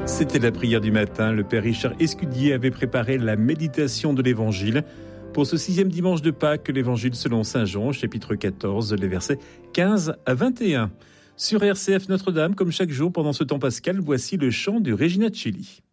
C'était la prière du matin. Le Père Richard Escudier avait préparé la méditation de l'Évangile pour ce 6e dimanche de Pâques, l'Évangile selon Saint Jean, chapitre 14, les versets 15 à 21. Sur RCF Notre-Dame, comme chaque jour pendant ce temps pascal, voici le chant de Regina Celli.